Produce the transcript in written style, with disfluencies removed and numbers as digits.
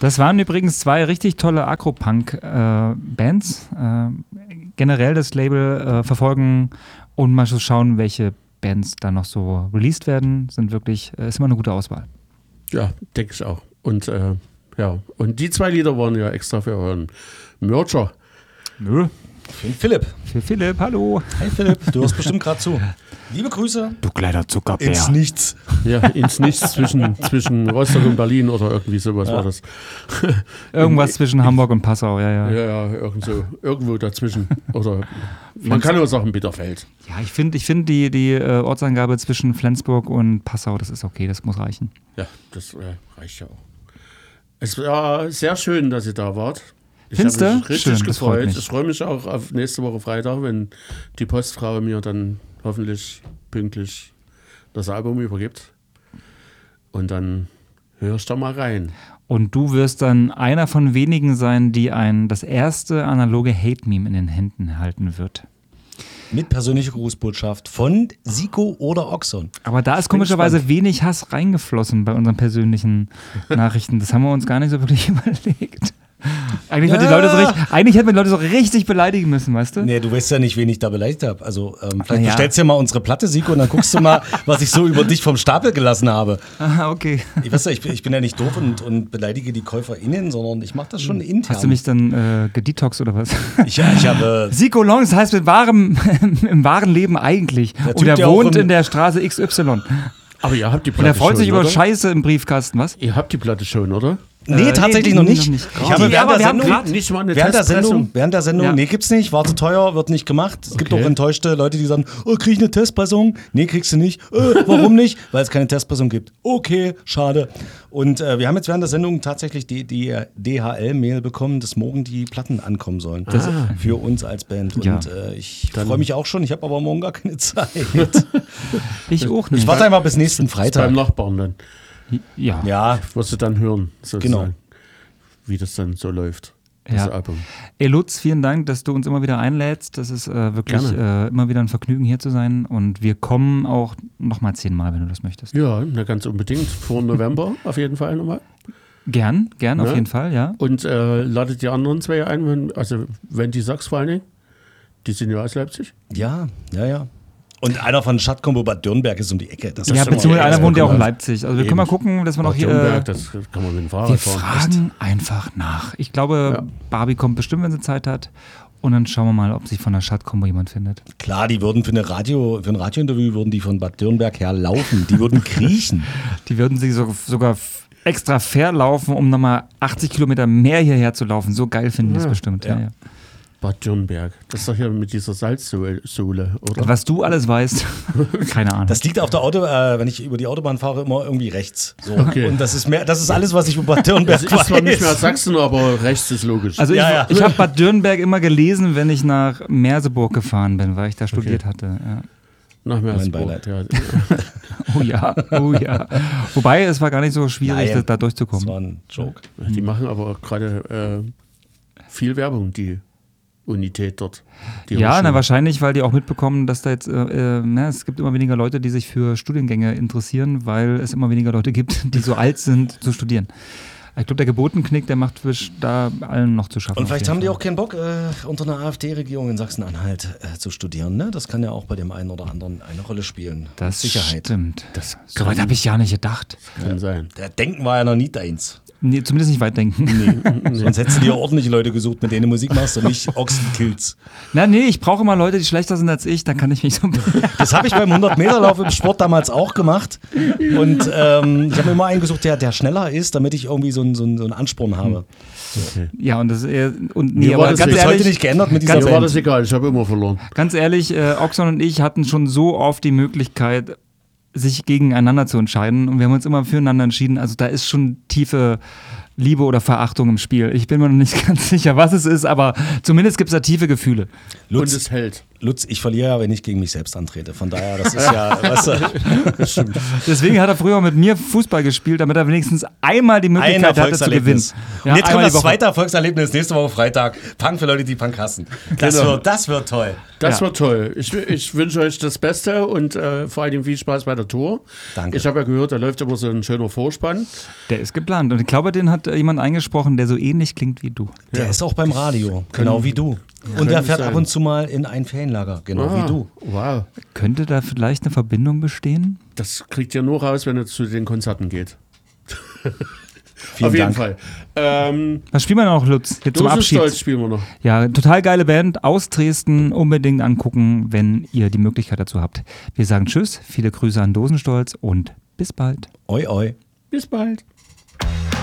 Das waren übrigens 2 richtig tolle Agro-Punk-Bands. Generell das Label verfolgen und mal so schauen, welche Bands da noch so released werden. Ist immer eine gute Auswahl. Ja, denke ich auch. Und und die 2 Lieder waren ja extra für euren Mercher. Nö. Für Philipp. Für Philipp, hallo. Hey Philipp, du hörst bestimmt gerade zu. Liebe Grüße. Du kleiner Zuckerbär. Ins Nichts. Ja, ins Nichts zwischen Rostock und Berlin oder irgendwie sowas war das. Irgendwas zwischen Hamburg und Passau, ja. Ja, irgendwo dazwischen. Oder man kann auch sagen Bitterfeld. Ja, ich finde die Ortsangabe zwischen Flensburg und Passau, das ist okay, das muss reichen. Ja, das reicht ja auch. Es war sehr schön, dass ihr da wart. Ich Findest habe du? mich richtig Schön, das freut gefreut. mich. Ich freue mich auch auf nächste Woche Freitag, wenn die Postfrau mir dann hoffentlich pünktlich das Album übergibt. Und dann höre ich da mal rein. Und du wirst dann einer von wenigen sein, die das erste analoge Hate-Meme in den Händen halten wird. Mit persönlicher Grußbotschaft von Siko oder Oxon. Aber da ist komischerweise wenig Hass reingeflossen bei unseren persönlichen Nachrichten. Das haben wir uns gar nicht so wirklich überlegt. Eigentlich hätten wir die Leute so richtig beleidigen müssen, weißt du? Nee, du weißt ja nicht, wen ich da beleidigt habe. Also vielleicht bestellst du ja mal unsere Platte, Siko, und dann guckst du mal, was ich so über dich vom Stapel gelassen habe. Aha, okay. Ich weiß ja, ich bin ja nicht doof und beleidige die KäuferInnen, sondern ich mache das schon intern. Hast du mich dann gedetoxt oder was? Ich habe... Siko Long, das heißt im wahren Leben eigentlich. Der Typ, und er der wohnt auch in der Straße XY. Aber ihr habt die Und Platte er freut sich schon, über oder? Scheiße im Briefkasten, was? Ihr habt die Platte schon, oder? Nee, tatsächlich noch nicht. Ich habe Nicht mal eine während der Sendung, Ja. nee, gibt's nicht, war zu teuer, wird nicht gemacht. Es gibt auch enttäuschte Leute, die sagen, oh, krieg ich eine Testpressung? Nee, kriegst du nicht. Warum nicht? Weil es keine Testpressung gibt. Okay, schade. Und wir haben jetzt während der Sendung tatsächlich die DHL-Mail bekommen, dass morgen die Platten ankommen sollen. Für uns als Band. Ja. Und ich freue mich auch schon, ich habe aber morgen gar keine Zeit. Ich auch nicht. Ich warte einfach bis nächsten Freitag. Beim Nachbarn dann. Ja. Ja, Wirst du dann hören, sozusagen, Genau. wie das dann so läuft, das Ja. Album. Ey Lutz, vielen Dank, dass du uns immer wieder einlädst. Das ist wirklich immer wieder ein Vergnügen, hier zu sein. Und wir kommen auch nochmal 10-mal, wenn du das möchtest. Ja, ganz unbedingt. Vor November auf jeden Fall nochmal. Gern auf jeden Fall, ja. Und ladet die anderen 2 ein, wenn die Sachs vor allen Dingen, die sind ja aus Leipzig. ja. Und einer von Stadtkombo Bad Dürnberg ist um die Ecke. Das ist Ja, schon mal beziehungsweise einer wohnt ja auch in cool. Leipzig. Also wir können mal gucken, dass wir noch Bad hier... Dürnberg, das kann man mit dem Fahrrad Wir fahren. fragen einfach nach. Ich glaube, Barbie kommt bestimmt, wenn sie Zeit hat. Und dann schauen wir mal, ob sich von der Stadtkombo jemand findet. Klar, die würden für ein Radiointerview würden die von Bad Dürnberg her laufen. Die würden kriechen. Die würden sich sogar extra verlaufen, um nochmal 80 Kilometer mehr hierher zu laufen. So geil finden die es bestimmt. ja. Ja. Bad Dürnberg. Das ist doch hier mit dieser Salzsohle, oder? Was du alles weißt, keine Ahnung. Das liegt auf der wenn ich über die Autobahn fahre, immer irgendwie rechts. So. Okay. Und das ist alles, was ich über Bad Dürnberg Das ist zwar nicht mehr weiß. Sachsen, aber rechts ist logisch. Also Ja. ich habe Bad Dürnberg immer gelesen, wenn ich nach Merseburg gefahren bin, weil ich da studiert hatte. Ja. Nach Mein Meersburg. Beileid. Ja. Oh ja. Wobei, es war gar nicht so schwierig, Nein. da Das durchzukommen. war ein Joke. Die machen aber gerade viel Werbung, die Unität dort. Die Ja, Hochschule. wahrscheinlich, weil die auch mitbekommen, dass da jetzt, es gibt immer weniger Leute, die sich für Studiengänge interessieren, weil es immer weniger Leute gibt, die so alt sind, zu studieren. Ich glaube, der Geburtenknick, der macht da allen noch zu schaffen. Und vielleicht auf jeden haben die Fall. auch keinen Bock, unter einer AfD-Regierung in Sachsen-Anhalt zu studieren. Ne? Das kann ja auch bei dem einen oder anderen eine Rolle spielen. Das Sicherheit. stimmt. So weit habe ich ja nicht gedacht. Kann sein. Der Denken war ja noch nie deins. Nee, zumindest nicht weit denken. Sonst hättest du dir ordentliche Leute gesucht, mit denen du Musik machst und nicht Ochsenkills. Ich brauche immer Leute, die schlechter sind als ich, dann kann ich mich so... Das habe ich beim 100-Meter-Lauf im Sport damals auch gemacht. Und ich habe mir immer einen gesucht, der schneller ist, damit ich irgendwie so einen Ansporn habe. Ja, und das Mir war aber das ganz Bis ehrlich, heute nicht geändert mit dieser Mir war Band. das egal, ich habe immer verloren. Ganz ehrlich, Oxon und ich hatten schon so oft die Möglichkeit, sich gegeneinander zu entscheiden und wir haben uns immer füreinander entschieden. Also da ist schon tiefe Liebe oder Verachtung im Spiel. Ich bin mir noch nicht ganz sicher, was es ist, aber zumindest gibt es da tiefe Gefühle. Und es hält. Lutz, ich verliere ja, wenn ich gegen mich selbst antrete. Von daher, das ist ja, weißt du, Deswegen hat er früher mit mir Fußball gespielt, damit er wenigstens einmal die ein Möglichkeit hatte zu gewinnen. Erfolgserlebnis. Und jetzt kommt einmal das die Woche. zweite Erfolgserlebnis nächste Woche Freitag. Punk für Leute, die Punk hassen. Das wird toll. Das wird toll. Ich wünsche euch das Beste und vor allem viel Spaß bei der Tour. Danke. Ich habe ja gehört, da läuft immer so ein schöner Vorspann. Der ist geplant und ich glaube, den hat hat jemand eingesprochen, der so ähnlich klingt wie du. Der ist auch beim Radio, genau wie du. Und der fährt ab und zu mal in ein Ferienlager, genau wie du. Wow. Könnte da vielleicht eine Verbindung bestehen? Das kriegt ihr nur raus, wenn ihr zu den Konzerten geht. Vielen Auf jeden Dank. Fall. Was spielen wir noch, Lutz? Jetzt zum Abschied. Dosenstolz spielen wir noch. Ja, total geile Band aus Dresden. Unbedingt angucken, wenn ihr die Möglichkeit dazu habt. Wir sagen Tschüss, viele Grüße an Dosenstolz und bis bald. Oi, oi. Bis bald.